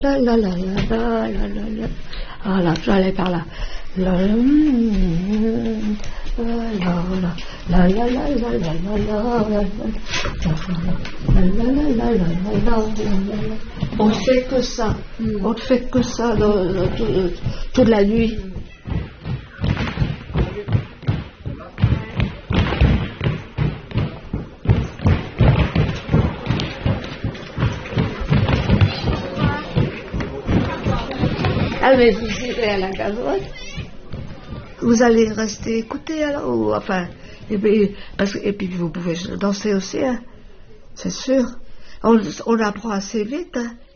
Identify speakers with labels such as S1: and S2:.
S1: La la la la la la la la. Ah là, je vais aller par là. La la la la la la la la la. On ne fait que ça. On ne fait que ça toute la nuit. Ah mais vous irez à la gazouille. Vous allez rester écouter alors, ou enfin, et puis vous pouvez danser aussi, hein, c'est sûr. On apprend assez vite, hein.